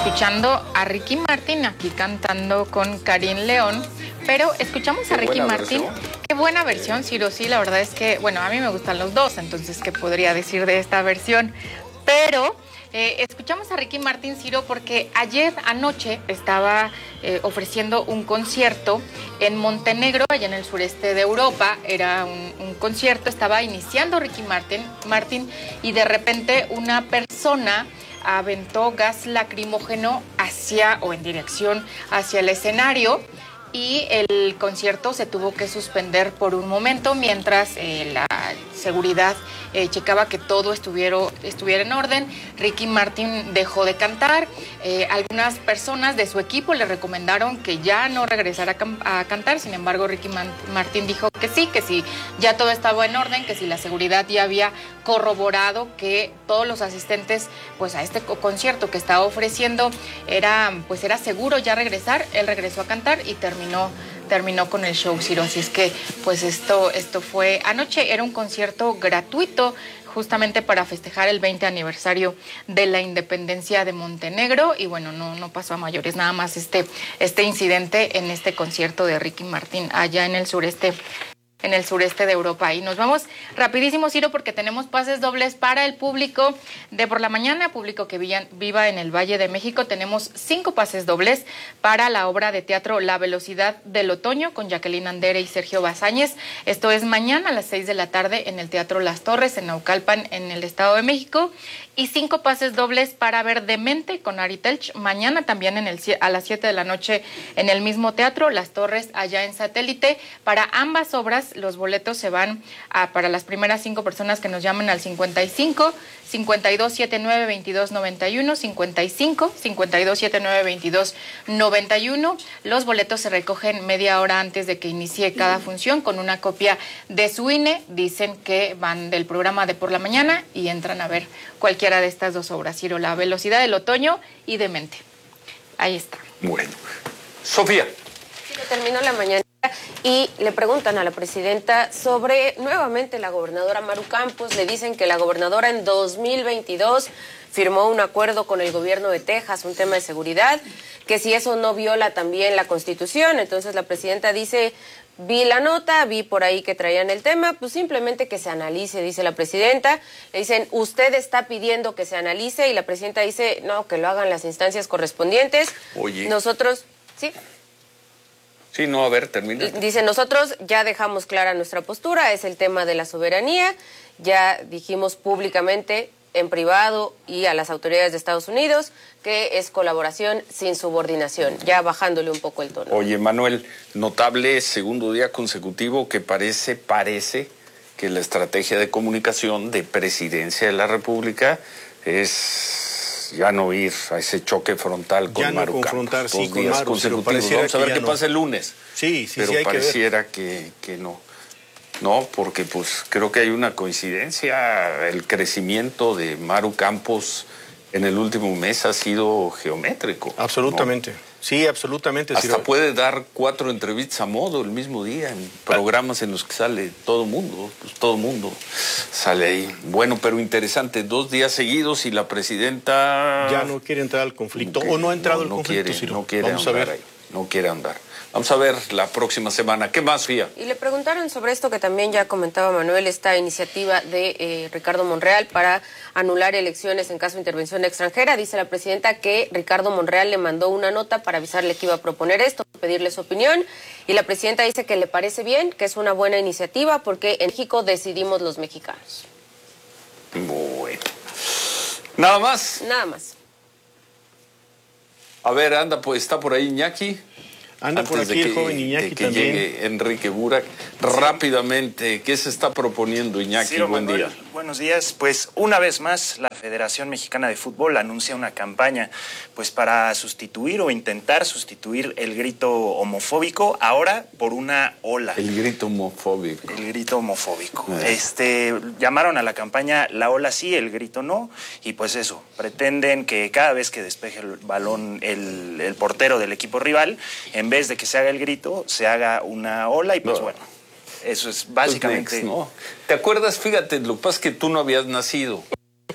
escuchando a Ricky Martin aquí cantando con Karin León, pero escuchamos a Ricky Martin. Qué buena versión, Ciro, sí, la verdad es que, bueno, a mí me gustan los dos, entonces, ¿qué podría decir de esta versión? Pero escuchamos a Ricky Martin, Ciro, porque anoche estaba ofreciendo un concierto en Montenegro, allá en el sureste de Europa. Era un concierto, estaba iniciando Ricky Martin, y de repente una persona aventó gas lacrimógeno en dirección hacia el escenario, y el concierto se tuvo que suspender por un momento mientras la seguridad checaba que todo estuviera en orden. Ricky Martin dejó de cantar. Algunas personas de su equipo le recomendaron que ya no regresara a cantar. Sin embargo, Ricky Martin dijo que sí, ya todo estaba en orden, que si la seguridad ya había corroborado que todos los asistentes pues a este concierto que estaba ofreciendo era seguro ya regresar. Él regresó a cantar y terminó con el show, Ciro. Así es que pues esto fue anoche. Era un concierto gratuito justamente para festejar el 20 aniversario de la independencia de Montenegro, y bueno, no pasó a mayores, nada más este incidente en este concierto de Ricky Martin allá en el sureste de Europa. Y nos vamos rapidísimo, Ciro, porque tenemos pases dobles para el público de por la mañana, público que viva en el Valle de México. Tenemos 5 pases dobles para la obra de teatro La Velocidad del Otoño con Jacqueline Andere y Sergio Bazáñez. Esto es mañana a las 6 de la tarde en el Teatro Las Torres, en Naucalpan, en el Estado de México. Y 5 pases dobles para ver Demente con Ari Telch mañana también a las 7 de la noche en el mismo teatro, Las Torres, allá en Satélite. Para ambas obras, los boletos se van para las primeras 5 personas que nos llamen al 55 52 79 22 91, 55 52 79 22 91. Los boletos se recogen media hora antes de que inicie cada función con una copia de su INE. Dicen que van del programa de por la mañana y entran a ver cualquiera de estas 2 obras, Ciro, La Velocidad del Otoño y Demente. Ahí está. Bueno. Sofía. Sí, terminó la mañana y le preguntan a la presidenta sobre nuevamente la gobernadora Maru Campos. Le dicen que la gobernadora en 2022 firmó un acuerdo con el gobierno de Texas, un tema de seguridad, que si eso no viola también la Constitución. Entonces la presidenta dice: vi la nota, vi por ahí que traían el tema, pues simplemente que se analice, dice la presidenta. Le dicen: usted está pidiendo que se analice, y la presidenta dice: no, que lo hagan las instancias correspondientes. Oye. Nosotros, ¿sí? Sí, no, a ver, termina. Dice: nosotros ya dejamos clara nuestra postura, es el tema de la soberanía. Ya dijimos públicamente, en privado y a las autoridades de Estados Unidos, que es colaboración sin subordinación, ya bajándole un poco el tono. Oye, Manuel, notable segundo día consecutivo que parece que la estrategia de comunicación de Presidencia de la República es ya no ir a ese choque frontal con Maru Campos. Confrontar, sí, con días Maru, consecutivos. Vamos a ver qué pasa el lunes. Sí, pero hay pareciera que no. No, porque pues creo que hay una coincidencia. El crecimiento de Maru Campos en el último mes ha sido geométrico. Absolutamente. ¿No? Sí, absolutamente. Hasta puede dar 4 entrevistas a modo el mismo día en programas en los que sale todo mundo. Pues todo mundo sale ahí. Bueno, pero interesante. 2 días seguidos y la presidenta ya no quiere entrar al conflicto, o no ha entrado al conflicto. No quiere Vamos andar a ver. ahí. No quiere andar. Vamos a ver la próxima semana. ¿Qué más, Fía? Y le preguntaron sobre esto que también ya comentaba Manuel, esta iniciativa de Ricardo Monreal para anular elecciones en caso de intervención extranjera. Dice la presidenta que Ricardo Monreal le mandó una nota para avisarle que iba a proponer esto, pedirle su opinión. Y la presidenta dice que le parece bien, que es una buena iniciativa, porque en México decidimos los mexicanos. Bueno. ¿Nada más? Nada más. A ver, anda, pues está por ahí Iñaki. Anda por aquí el joven Iñaki también. Llegue Enrique Burak. Rápidamente, ¿qué se está proponiendo, Iñaki? Ciro, buen Manuel, día. Buenos días. Pues una vez más la Federación Mexicana de Fútbol anuncia una campaña pues para sustituir o intentar sustituir el grito homofóbico, ahora por una ola. El grito homofóbico. El grito homofóbico. Llamaron a la campaña La ola sí, el grito no, y pues eso, pretenden que cada vez que despeje el balón el portero del equipo rival, en vez de que se haga el grito, se haga una ola, y pues bueno, eso es básicamente... Pues next, ¿no? ¿Te acuerdas? Fíjate, lo que pasa es que tú no habías nacido.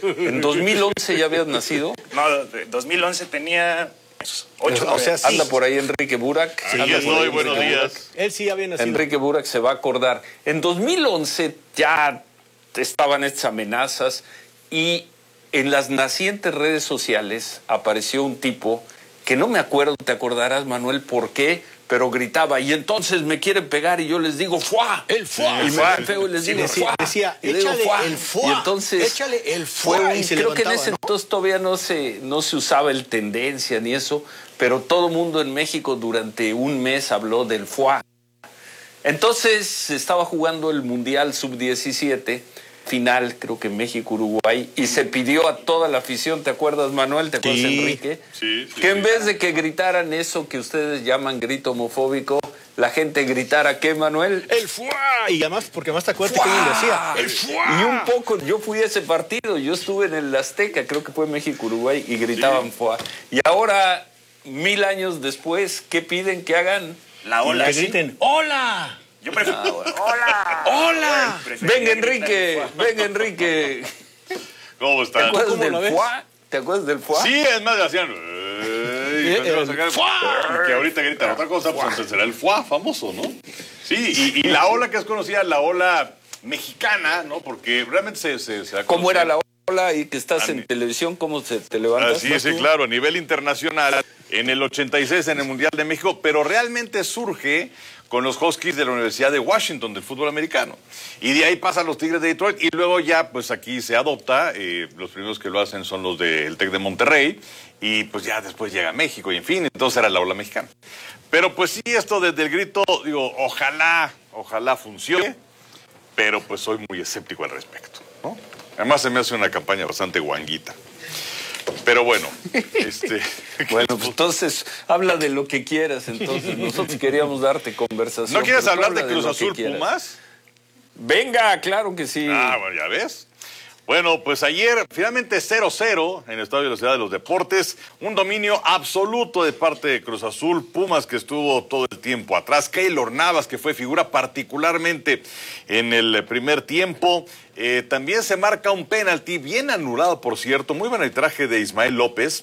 ¿En 2011 ya habías nacido? No, 2011 tenía 8. O sea, sí. Anda por ahí Enrique Burak. Aquí estoy, buenos días. Él sí había nacido. Enrique Burak se va a acordar. En 2011 ya estaban estas amenazas y en las nacientes redes sociales apareció un tipo que no me acuerdo, te acordarás, Manuel, por qué, pero gritaba, y entonces me quieren pegar y yo les digo, ¡fuá! El fuá. Y me da feo y les digo, ¡fuá! Decía, y digo, échale ¡fuá! el fuá. Y entonces Échale el fuá. fue Y se creo que en levantaba, ese ¿no? entonces todavía no se usaba el tendencia ni eso, pero todo mundo en México durante un mes habló del fuá. Entonces se estaba jugando el Mundial Sub-17, final, creo que México-Uruguay, y se pidió a toda la afición, ¿te acuerdas, Manuel? ¿Te acuerdas, Sí. Enrique? Sí, Que en vez de que gritaran eso que ustedes llaman grito homofóbico, la gente gritara, ¿qué, Manuel? El fuá. Y además, porque además te acuerdas que él decía. El fuá. Y un poco, yo fui a ese partido, yo estuve en el Azteca, creo que fue México-Uruguay, y gritaban fuá. Y ahora, 1000 años después, ¿qué piden que hagan? La ola. Que sí. griten, ¡hola! Yo prefiero. ¡Hola! ¡Hola! Venga, Enrique, venga, Enrique. ¿Cómo ¿Te están? acuerdas ¿Cómo lo del ves? fuá? ¿Te acuerdas del fuá? Sí, es más, hacían... que ahorita gritan otra cosa, pues entonces será el fuá famoso, ¿no? Sí, y la ola que es conocida, la ola mexicana, ¿no? Porque realmente se da a ¿Cómo conocer. era la ola y que estás en televisión? ¿Cómo te levantas? Sí, sí, claro, a nivel internacional, en el 86 en el Mundial de México, pero realmente surge con los Huskies de la Universidad de Washington del fútbol americano. Y de ahí pasan los Tigres de Detroit y luego ya pues aquí se adopta, los primeros que lo hacen son los del TEC de Monterrey y pues ya después llega México y en fin, entonces era la ola mexicana. Pero pues sí, esto desde el grito, digo, ojalá funcione, pero pues soy muy escéptico al respecto, ¿no? Además se me hace una campaña bastante guanguita. Pero bueno, Bueno, pues entonces habla de lo que quieras. Entonces nosotros queríamos darte conversación. ¿No quieres pero tú hablar de habla Cruz lo que Azul quieras. Pumas? Venga, claro que sí. Ah, bueno, ya ves. Bueno, pues ayer finalmente 0-0 en el Estadio de la Ciudad de los Deportes. Un dominio absoluto de parte de Cruz Azul. Pumas que estuvo todo el tiempo atrás. Keylor Navas que fue figura particularmente en el primer tiempo. También se marca un penalti bien anulado, por cierto. Muy buen arbitraje de Ismael López.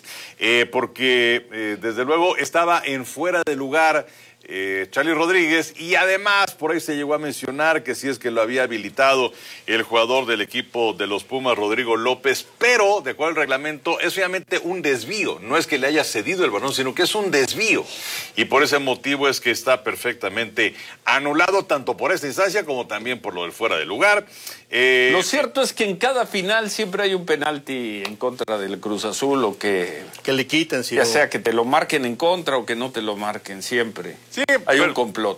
Porque desde luego estaba en fuera de lugar Charly Rodríguez, y además por ahí se llegó a mencionar que si es que lo había habilitado el jugador del equipo de los Pumas, Rodrigo López, pero de acuerdo al reglamento es obviamente un desvío, no es que le haya cedido el balón, sino que es un desvío, y por ese motivo es que está perfectamente anulado, tanto por esta instancia como también por lo del fuera de lugar. Lo cierto es que en cada final siempre hay un penalti en contra del Cruz Azul, o que le quiten, sí. Ya sea que te lo marquen en contra o que no te lo marquen, siempre. Sí, hay un complot.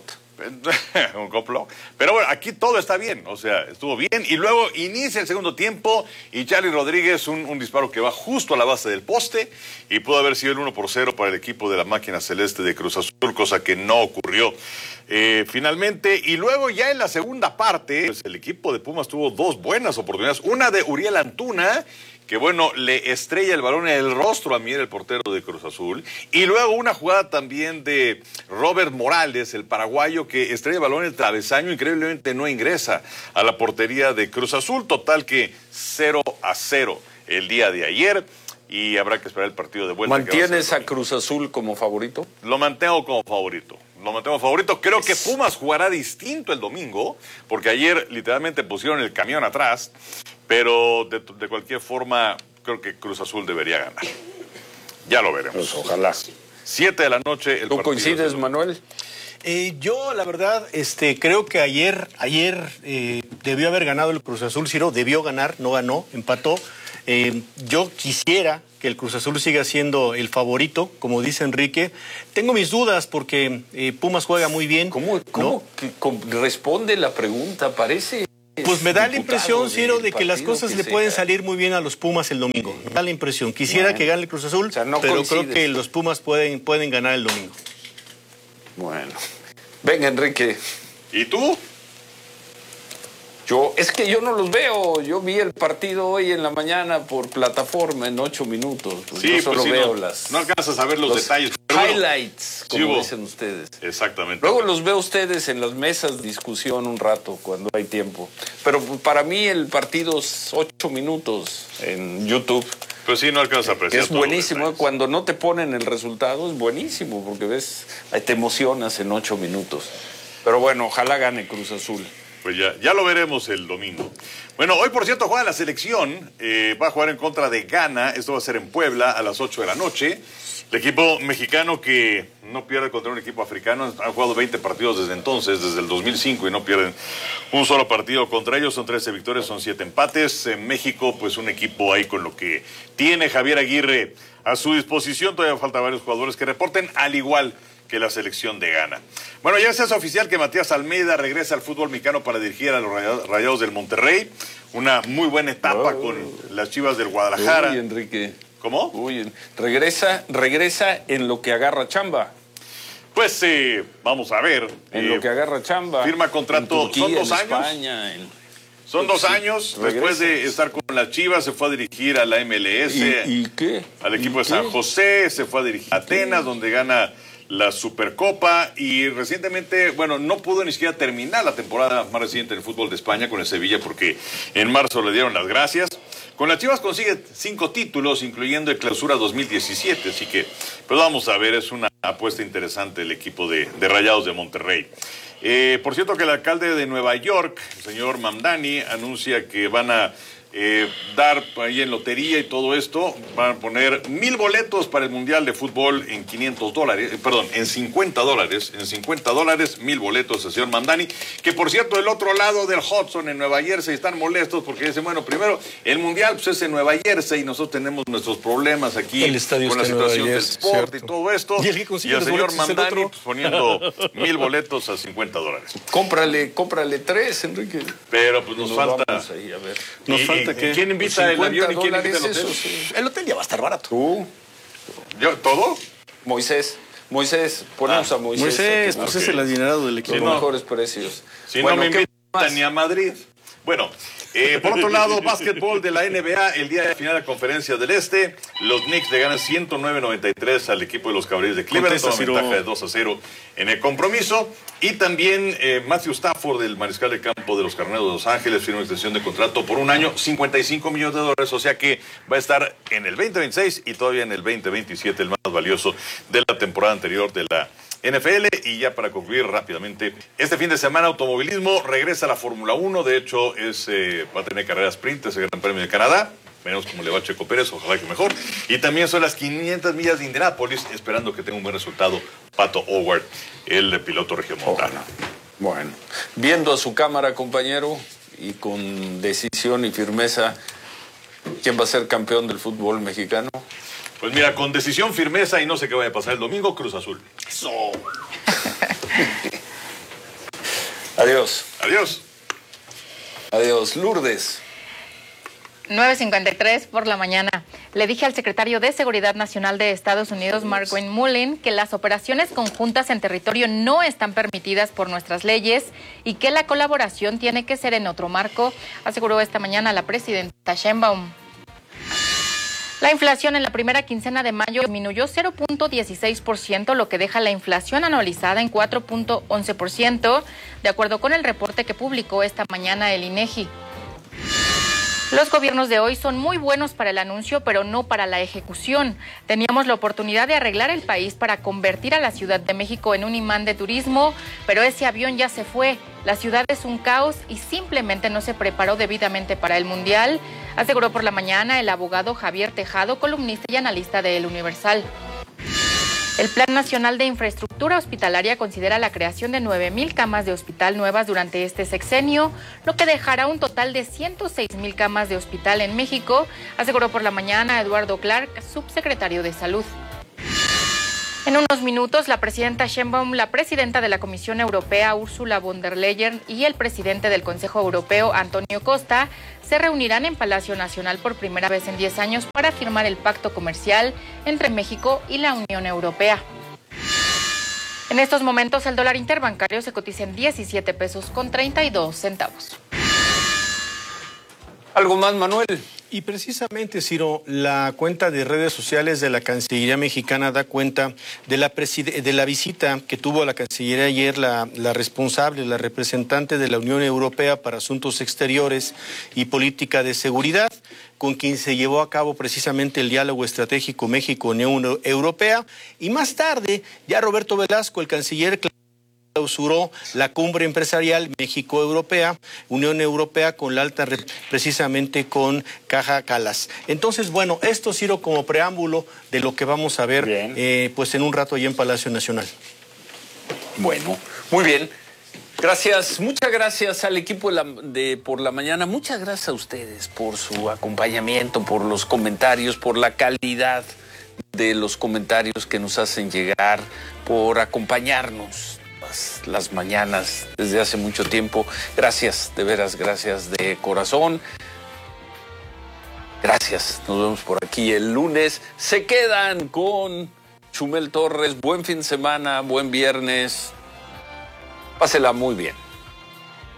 Un complot. Pero bueno, aquí todo está bien, o sea, estuvo bien. Y luego inicia el segundo tiempo y Charly Rodríguez, un disparo que va justo a la base del poste y pudo haber sido el 1-0 para el equipo de la máquina celeste de Cruz Azul, cosa que no ocurrió finalmente. Y luego ya en la segunda parte, pues el equipo de Pumas tuvo dos buenas oportunidades. Una de Uriel Antuna, que bueno, le estrella el balón en el rostro a Mier, el portero de Cruz Azul. Y luego una jugada también de Robert Morales, el paraguayo, que estrella el balón en el travesaño, increíblemente no ingresa a la portería de Cruz Azul. Total que 0-0 el día de ayer. Y habrá que esperar el partido de vuelta. ¿Mantienes a Cruz Azul como favorito? Lo mantengo como favorito. Creo que Pumas jugará distinto el domingo, porque ayer literalmente pusieron el camión atrás, pero de cualquier forma creo que Cruz Azul debería ganar. Ya lo veremos. Pues ojalá. 7 de la noche. ¿Tú coincides, Manuel? Yo, la verdad, creo que ayer debió haber ganado el Cruz Azul. Ciro debió ganar, no ganó, empató. Yo quisiera que el Cruz Azul siga siendo el favorito, como dice Enrique. Tengo mis dudas porque Pumas juega muy bien. ¿Cómo responde la pregunta? Parece... Pues me da la impresión, Ciro, de que las cosas le pueden salir muy bien a los Pumas el domingo. Me da la impresión. Quisiera que gane el Cruz Azul, pero creo que los Pumas pueden ganar el domingo. Bueno. Venga, Enrique. ¿Y tú? Es que yo no los veo. Yo vi el partido hoy en la mañana por plataforma en 8 minutos. Pues sí, yo solo pues sí, veo no alcanzas a ver los detalles. Pero highlights, bueno, como dicen ustedes. Exactamente. Luego los veo ustedes en las mesas de discusión un rato, cuando hay tiempo. Pero para mí el partido es 8 minutos en YouTube. Pues sí, no alcanzas a apreciar. Que es buenísimo. Cuando no te ponen el resultado, es buenísimo, porque ves, te emocionas en 8 minutos. Pero bueno, ojalá gane Cruz Azul. Pues ya lo veremos el domingo. Bueno, hoy por cierto juega la selección, va a jugar en contra de Ghana, esto va a ser en Puebla a las 8 de la noche. El equipo mexicano que no pierde contra un equipo africano, han jugado 20 partidos desde entonces, desde el 2005, y no pierden un solo partido contra ellos, son 13 victorias, son 7 empates. En México, pues un equipo ahí con lo que tiene Javier Aguirre a su disposición, todavía falta varios jugadores que reporten, al igual que la selección de Ghana. Bueno, ya se hace oficial que Matías Almeida regresa al fútbol mexicano para dirigir a los Rayados del Monterrey. Una muy buena etapa con las Chivas del Guadalajara. Uy, Enrique. ¿Cómo? Uy, regresa en lo que agarra chamba. Pues vamos a ver. En lo que agarra chamba. Firma contrato, Turquía, son 2 años. España, Son 2 años, regresa. Después de estar con las Chivas, se fue a dirigir a la MLS. ¿Y qué? Al equipo de San José, se fue a dirigir a Atenas, donde gana la Supercopa, y recientemente, bueno, no pudo ni siquiera terminar la temporada más reciente del fútbol de España con el Sevilla, porque en marzo le dieron las gracias. Con las Chivas consigue 5 títulos, incluyendo el Clausura 2017, así que, pues vamos a ver, es una apuesta interesante el equipo de Rayados de Monterrey. Por cierto que el alcalde de Nueva York, el señor Mamdani, anuncia que van a dar ahí en lotería y todo esto, van a poner 1,000 boletos para el Mundial de Fútbol en en $50, en $50, 1,000 boletos, el señor Mamdani, que por cierto, del otro lado del Hudson, en Nueva Jersey, están molestos porque dicen, bueno, primero, el Mundial pues es en Nueva Jersey y nosotros tenemos nuestros problemas aquí con la situación del sport y todo esto, y el señor Mamdani pues, poniendo 1,000 boletos a $50. Cómprale 3, Enrique. Pero pues nos falta ahí, a ver. Nos falta que... ¿Quién invita el avión y quién invita el hotel? Eso, sí. El hotel ya va a estar barato. Tú, ¿Yo, todo? Moisés, ponemos a Moisés. Moisés, pues es el adinerado del equipo. Los mejores precios. Si Bueno, no me ¿qué invitan más? ni a Madrid. Bueno, por otro lado, básquetbol de la NBA, el día de final de la Conferencia del Este, los Knicks le ganan 109-93 al equipo de los Cavaliers de Cleveland, Contesta, toda ventaja de 2-0 en el compromiso. Y también Matthew Stafford, el mariscal de campo de los Carneros de Los Ángeles, firma una extensión de contrato por un año, $55 millones, o sea que va a estar en el 2026 y todavía en el 2027, el más valioso de la temporada anterior de la NFL. Y ya para concluir rápidamente, este fin de semana automovilismo, regresa a la Fórmula 1, de hecho va a tener carrera sprint, ese Gran Premio de Canadá, menos como le va a Checo Pérez, ojalá que mejor, y también son las 500 millas de Indianápolis, esperando que tenga un buen resultado Pato O'Ward, el piloto regiomontano. Bueno, viendo a su cámara, compañero, y con decisión y firmeza, ¿quién va a ser campeón del fútbol mexicano? Pues mira, con decisión, firmeza y no sé qué vaya a pasar el domingo, Cruz Azul. Eso. Adiós. Adiós. Adiós. Lourdes. 9:53 por la mañana. Le dije al secretario de Seguridad Nacional de Estados Unidos, Markwayne Mullin, que las operaciones conjuntas en territorio no están permitidas por nuestras leyes y que la colaboración tiene que ser en otro marco, aseguró esta mañana la presidenta Sheinbaum. La inflación en la primera quincena de mayo disminuyó 0.16%, lo que deja la inflación anualizada en 4.11%, de acuerdo con el reporte que publicó esta mañana el INEGI. Los gobiernos de hoy son muy buenos para el anuncio, pero no para la ejecución. Teníamos la oportunidad de arreglar el país para convertir a la Ciudad de México en un imán de turismo, pero ese avión ya se fue. La ciudad es un caos y simplemente no se preparó debidamente para el Mundial, aseguró por la mañana el abogado Javier Tejado, columnista y analista de El Universal. El Plan Nacional de Infraestructura Hospitalaria considera la creación de 9,000 camas de hospital nuevas durante este sexenio, lo que dejará un total de 106,000 camas de hospital en México, aseguró por la mañana Eduardo Clark, subsecretario de Salud. En unos minutos, la presidenta Sheinbaum, la presidenta de la Comisión Europea, Ursula von der Leyen, y el presidente del Consejo Europeo, Antonio Costa, se reunirán en Palacio Nacional por primera vez en 10 años para firmar el pacto comercial entre México y la Unión Europea. En estos momentos, el dólar interbancario se cotiza en 17 pesos con 32 centavos. ¿Algo más, Manuel? Y precisamente, Ciro, la cuenta de redes sociales de la Cancillería mexicana da cuenta de la visita que tuvo a la Cancillería ayer la responsable, la representante de la Unión Europea para Asuntos Exteriores y Política de Seguridad, con quien se llevó a cabo precisamente el diálogo estratégico México-Unión Europea. Y más tarde, ya Roberto Velasco, el canciller, clausuró la cumbre empresarial México-Europea, Unión Europea, con la alta precisamente con Kaja Kallas. Entonces, bueno, esto, Ciro, como preámbulo de lo que vamos a ver pues en un rato allá en Palacio Nacional. Bueno, muy bien. Gracias, muchas gracias al equipo de Por la Mañana. Muchas gracias a ustedes por su acompañamiento, por los comentarios, por la calidad de los comentarios que nos hacen llegar, por acompañarnos las mañanas desde hace mucho tiempo. Gracias, de veras, gracias de corazón. Gracias, nos vemos por aquí el lunes. Se quedan con Chumel Torres. Buen fin de semana, buen viernes. Pásela muy bien.